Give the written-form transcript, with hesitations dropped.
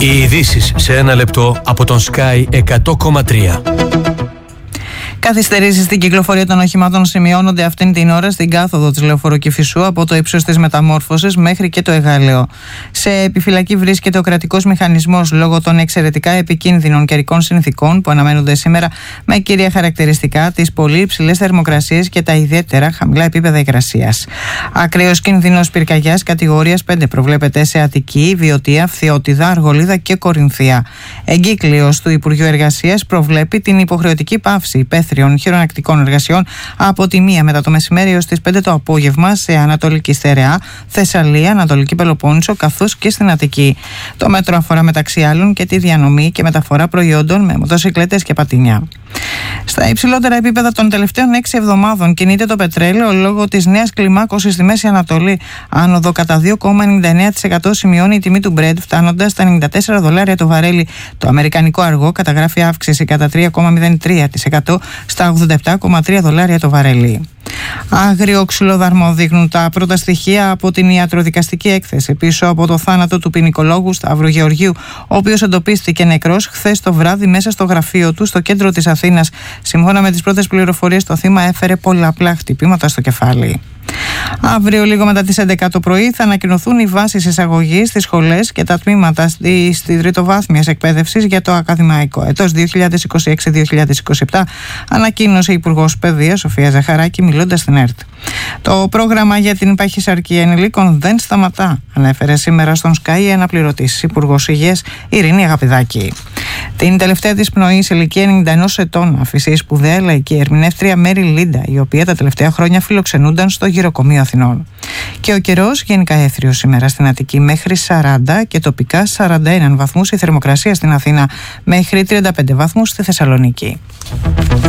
Οι ειδήσεις σε ένα λεπτό από τον Sky 100,3. Καθυστερήσεις στην κυκλοφορία των οχημάτων σημειώνονται αυτήν την ώρα στην κάθοδο της Λεωφόρου Κηφισού από το ύψος της Μεταμόρφωσης μέχρι και το Εγάλεο. Σε επιφυλακή βρίσκεται ο κρατικός μηχανισμός λόγω των εξαιρετικά επικίνδυνων καιρικών συνθηκών που αναμένονται σήμερα, με κύρια χαρακτηριστικά τις πολύ υψηλές θερμοκρασίες και τα ιδιαίτερα χαμηλά επίπεδα υγρασίας. Ακραίος κίνδυνος πυρκαγιάς κατηγορίας 5 προβλέπεται σε Αττική, Βιωτία, Φθιώτιδα, Αργολίδα και Κορινθία. Εγκύκλειος του Υπουργείου Εργασίας προβλέπει την υποχρεωτική πάυση υπαίθριων χειρονακτικών εργασιών από τη 1 μετά το μεσημέρι έως τις 5 το απόγευμα σε Ανατολική Στερεά, Θεσσαλία, Ανατολική Πελοπόννησο καθώς και στην Αττική. Το μέτρο αφορά μεταξύ άλλων και τη διανομή και μεταφορά προϊόντων με μοτοσυκλέτες και πατίνια. Στα υψηλότερα επίπεδα των τελευταίων 6 εβδομάδων κινείται το πετρέλαιο λόγω της νέας κλιμάκωσης στη Μέση Ανατολή. Άνοδο κατά 2,99% σημειώνει η τιμή του Brent, φτάνοντας στα $94 το βαρέλι. Το αμερικανικό αργό καταγράφει αύξηση κατά 3,03% στα $87,3 το βαρέλι. Άγριο ξυλοδαρμό δείχνουν τα πρώτα στοιχεία από την ιατροδικαστική έκθεση πίσω από το θάνατο του ποινικολόγου Σταύρου Γεωργίου, ο οποίος εντοπίστηκε νεκρός χθες το βράδυ μέσα στο γραφείο του στο κέντρο της Αθήνας. Σύμφωνα με τις πρώτες πληροφορίες, το θύμα έφερε πολλαπλά χτυπήματα στο κεφάλι. Αύριο, λίγο μετά τις 11 το πρωί, θα ανακοινωθούν οι βάσεις εισαγωγής στις σχολές και τα τμήματα στη τριτοβάθμιας εκπαίδευσης για το ακαδημαϊκό έτος 2026-2027, ανακοίνωσε η Υπουργός Παιδείας Σοφία Ζαχαράκη μιλώντας στην ΕΡΤ. Το πρόγραμμα για την παχυσαρκία ενηλίκων δεν σταματά, ανέφερε σήμερα στον Sky η αναπληρωτής Υπουργός Υγείας Ειρήνη Αγαπηδάκη. Την τελευταία της πνοή σε ηλικία 91 ετών άφησε η σπουδαία λαϊκή ερμηνεύτρια Μέρι Λίντα, η οποία τα τελευταία χρόνια φιλοξενούνταν στο Γυροκομείο Αθηνών. Και ο καιρός γενικά έθριος σήμερα στην Αττική μέχρι 40 και τοπικά 41 βαθμούς η θερμοκρασία στην Αθήνα, μέχρι 35 βαθμούς στη Θεσσαλονίκη.